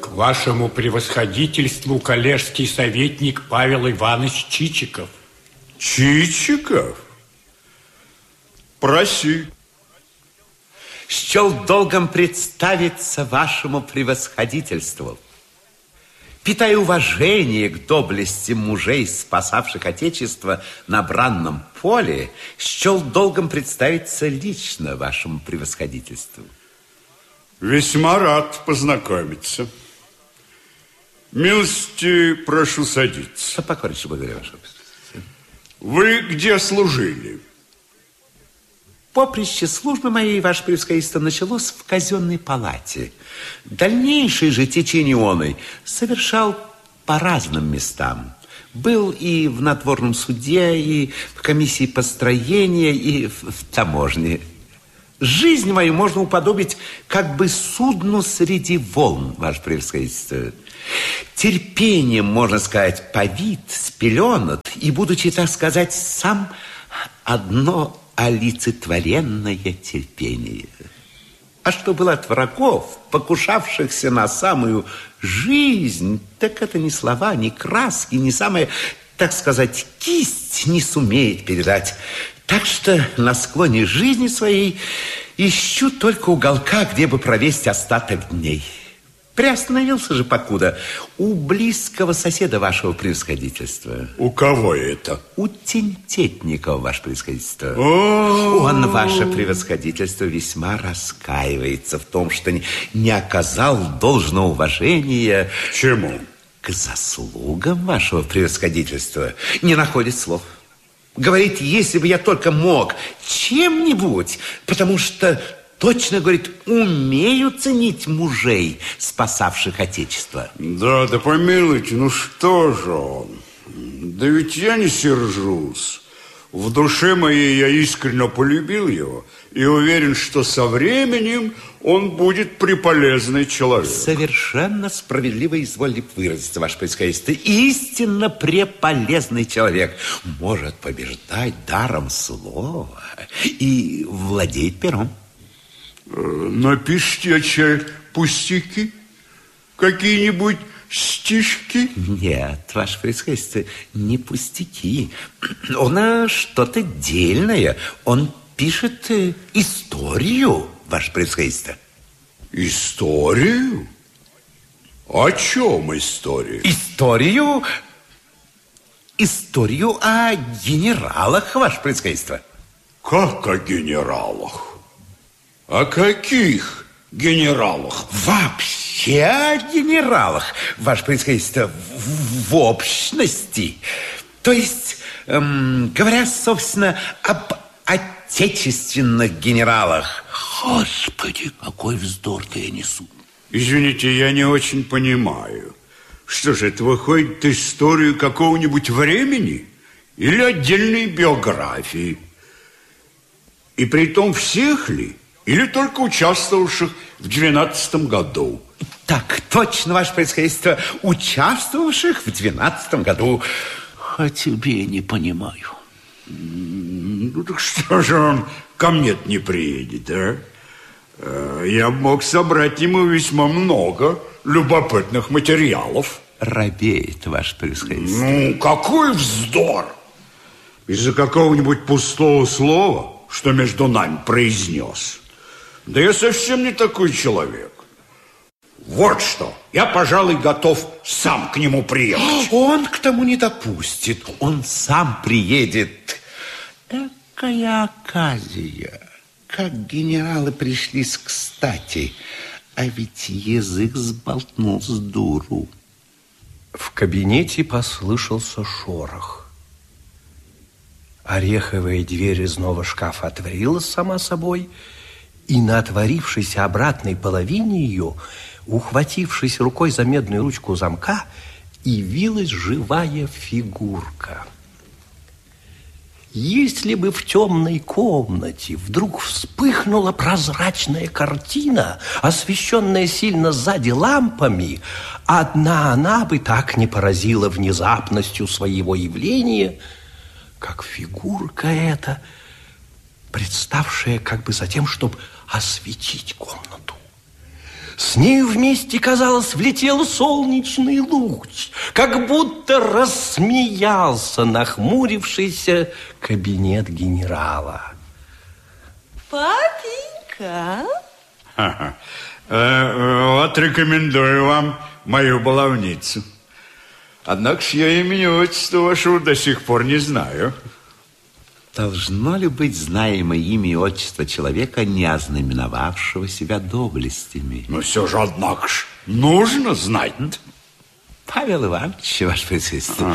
К вашему превосходительству коллежский советник Павел Иванович Чичиков. Чичиков? Проси. Счел долгом представиться вашему превосходительству. Питая уважение к доблести мужей, спасавших Отечество на бранном поле, счел долгом представиться лично вашему превосходительству. Весьма рад познакомиться. Милости прошу садиться. Покорнейше благодарю, ваше превосходительство. Вы где служили? Поприще службы моей, ваше превосходительство, началось в казенной палате. Дальнейшее же течение оной совершал по разным местам. Был и в надворном суде, и в комиссии построения, и в таможне. Жизнь мою можно уподобить как бы судну среди волн, ваше превосходительство. Терпением, можно сказать, повит, спеленат, и, будучи, так сказать, сам одно олицетворенное терпение. А что было от врагов, покушавшихся на самую жизнь, так это ни слова, ни краски, ни самая, так сказать, кисть не сумеет передать. Так что на склоне жизни своей ищу только уголка, где бы провести остаток дней. Приостановился же покуда у близкого соседа вашего превосходительства. У кого это? У Тентетникова, ваше превосходительство. Он, ваше превосходительство, весьма раскаивается в том, что не оказал должного уважения. К чему? К заслугам вашего превосходительства. Не находит слов. Говорит, если бы я только мог чем-нибудь, потому что... Точно, говорит, умею ценить мужей, спасавших Отечество. Да помилуйте, ну что же он? Да ведь я не сержусь. В душе моей я искренне полюбил его и уверен, что со временем он будет приполезный человек. Совершенно справедливо изволили выразиться, ваше превосходительство. Истинно преполезный человек. Может побеждать даром слова и владеет пером. Напишите, отче, пустяки? Какие-нибудь стишки? Нет, ваше превосходительство, не пустяки. Он что-то дельное. Он пишет историю, ваше превосходительство. Историю? О чем история? Историю о генералах, ваше превосходительство. Как о генералах? О каких генералах? Вообще о генералах, ваше превосходительство, в общности. То есть, говоря, собственно, об отечественных генералах. Господи, какой вздор-то я несу. Извините, я не очень понимаю. Что же, это выходит историю какого-нибудь времени или отдельной биографии? И притом всех ли? Или только участвовавших в 12-м году? Так, точно, ваше превосходительство, участвовавших в 12-м году. А тебе не понимаю. Ну, так что же он ко мне-то не приедет, а? Я мог собрать ему весьма много любопытных материалов. Робеет, ваше превосходительство. Ну, какой вздор! Из-за какого-нибудь пустого слова, что между нами произнес. Да я совсем не такой человек. Вот что, я, пожалуй, готов сам к нему приехать. Он к тому не допустит. Он сам приедет. Экая оказия. Как генералы пришлись кстати. А ведь язык сболтнул с дуру. В кабинете послышался шорох. Ореховая дверь резного шкафа отворилась сама собой, и на отворившейся обратной половине ее, ухватившись рукой за медную ручку замка, явилась живая фигурка. Если бы в темной комнате вдруг вспыхнула прозрачная картина, освещенная сильно сзади лампами, одна она бы так не поразила внезапностью своего явления, как фигурка эта, представшая как бы за тем, чтобы осветить комнату. С нею вместе, казалось, влетел солнечный луч, как будто рассмеялся нахмурившийся кабинет генерала. Папенька! Вот рекомендую вам мою баловницу. Однако ж я имени отчества вашего до сих пор не знаю. Должно ли быть знаемо имя и отчество человека, не ознаменовавшего себя доблестями? Но все же, однако ж, нужно знать. Павел Иванович, ваше присутствие.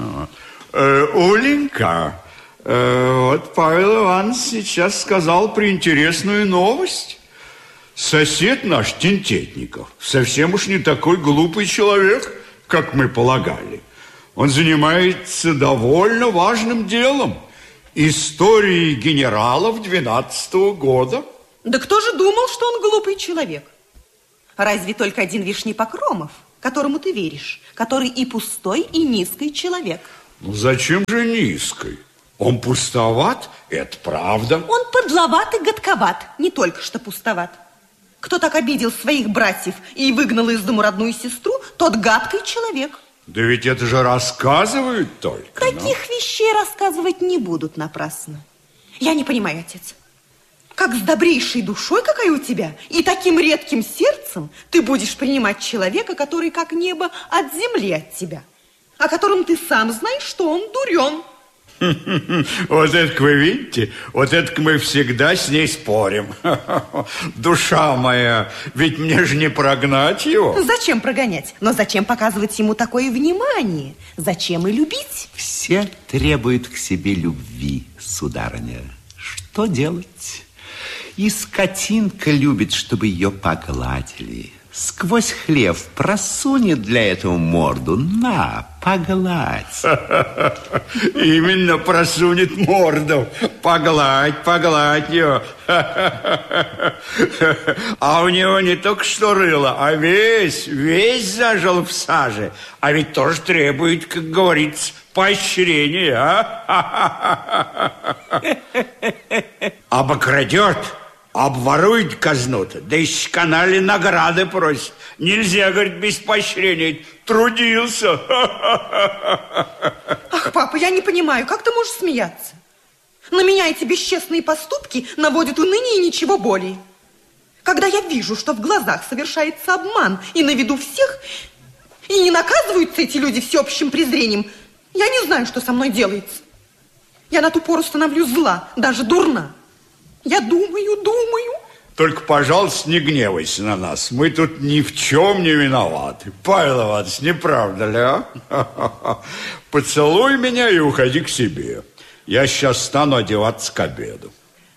Оленька, вот Павел Иванович сейчас сказал приинтересную новость. Сосед наш, Тентетников, совсем уж не такой глупый человек, как мы полагали. Он занимается довольно важным делом. Историей генералов 12-го года. Да кто же думал, что он глупый человек? Разве только один Вишний Покромов, которому ты веришь, который и пустой, и низкий человек. Ну зачем же низкий? Он пустоват, это правда. Он подловат и гадковат, не только что пустоват. Кто так обидел своих братьев и выгнал из дому родную сестру, тот гадкий человек. Да ведь это же рассказывают только. Таких вещей рассказывать не будут напрасно. Я не понимаю, отец. Как с добрейшей душой, какая у тебя, и таким редким сердцем ты будешь принимать человека, который как небо от земли от тебя, о котором ты сам знаешь, что он дурен. Вот это вы видите, вот это мы всегда с ней спорим. Душа моя, ведь мне же не прогнать его. Зачем прогонять? Но зачем показывать ему такое внимание? Зачем и любить? Все требуют к себе любви, сударыня. Что делать? И скотинка любит, чтобы ее погладили. Сквозь хлев просунет для этого морду. На, погладь. Именно просунет морду. Погладь ее. А у него не только что рыло, а весь зажил в саже. А ведь тоже требует, как говорится, поощрения. Обокрадет, обворует казну-то, да из канале награды просит. Нельзя, говорит, без поощрения. Трудился. Ах, папа, я не понимаю, как ты можешь смеяться? На меня эти бесчестные поступки наводят уныние и ничего более. Когда я вижу, что в глазах совершается обман и на виду всех, и не наказываются эти люди всеобщим презрением, я не знаю, что со мной делается. Я на ту пору становлюсь зла, даже дурна. Я думаю. Только, пожалуйста, не гневайся на нас. Мы тут ни в чем не виноваты. Павел Иванович, не правда ли, а? Поцелуй меня и уходи к себе. Я сейчас стану одеваться к обеду.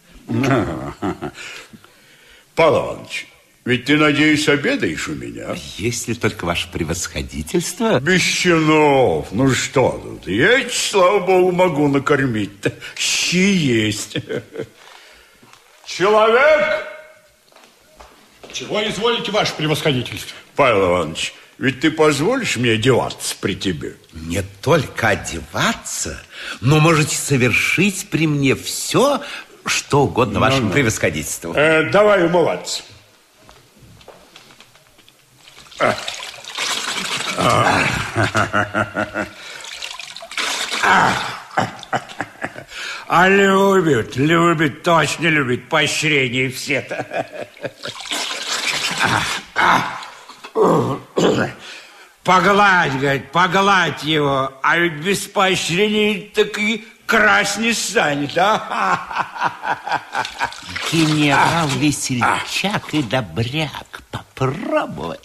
Павел Иванович, ведь ты, надеюсь, обедаешь у меня? Если только ваше превосходительство... Без чинов. Ну что тут? Я, слава богу, могу накормить-то. Щи есть. Человек! Чего изволите, ваше превосходительство? Павел Иванович, ведь ты позволишь мне одеваться при тебе? Не только одеваться, но можете совершить при мне все, что угодно вашему превосходительству. Давай умываться. А любит, точно любит поощрение все-то. Погладь, говорит, погладь его, а ведь без поощрения так и красть не станет, а? Генерал весельчак и добряк. Попробовать.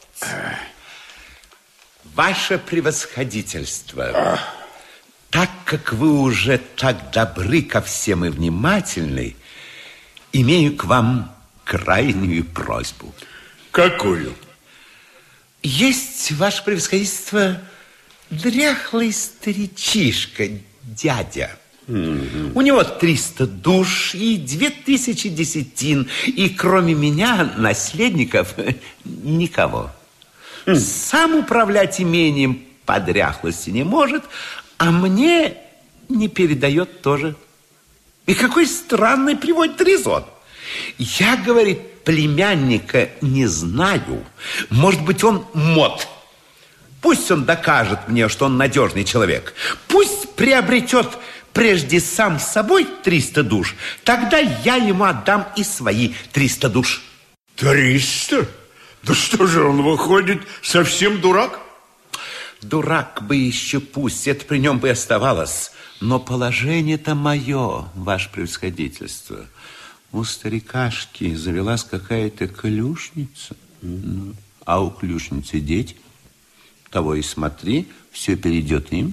Ваше превосходительство, так как вы уже так добры ко всем и внимательны, имею к вам крайнюю просьбу. Какую? Есть, ваше превосходительство, дряхлый старичишка, дядя. У него 300 душ и 2000 десятин, и кроме меня, наследников, никого. Сам управлять имением по дряхлости не может, а мне не передает тоже. И какой странный приводит резон. Я, говорит, племянника не знаю. Может быть, он мод. Пусть он докажет мне, что он надежный человек. Пусть приобретет прежде сам с собой 300 душ. Тогда я ему отдам и свои 300 душ. 300? Да что же, он выходит совсем дурак? Дурак бы еще пусть, это при нем бы и оставалось. Но положение-то мое, ваше превосходительство. У старикашки завелась какая-то клюшница. А у клюшницы дети. Того и смотри, все перейдет им.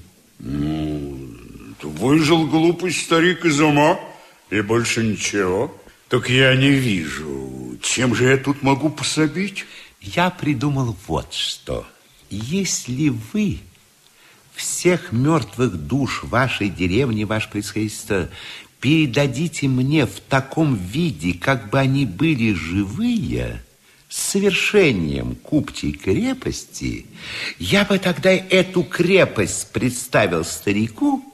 Выжил глупый старик из ума, и больше ничего. Так я не вижу, чем же я тут могу пособить? Я придумал вот что. Если вы всех мертвых душ вашей деревни, ваше превосходительство, передадите мне в таком виде, как бы они были живые, с совершением купчей крепости, я бы тогда эту крепость представил старику,